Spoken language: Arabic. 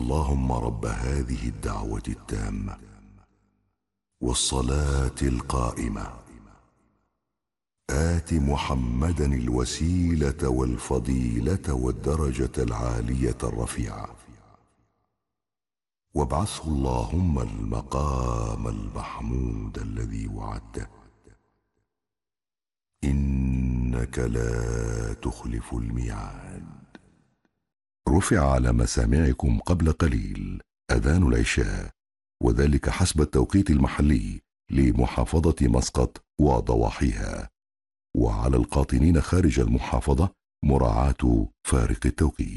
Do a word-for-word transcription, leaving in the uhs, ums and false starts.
اللهم رب هذه الدعوة التامة والصلاة القائمة آت محمدا الوسيلة والفضيلة والدرجة العالية الرفيعة وابعثه اللهم المقام المحمود الذي وعدته إنك لا تخلف الميعاد. رفع على مسامعكم قبل قليل أذان العشاء، وذلك حسب التوقيت المحلي لمحافظة مسقط وضواحيها، وعلى القاطنين خارج المحافظة مراعاة فارق التوقيت.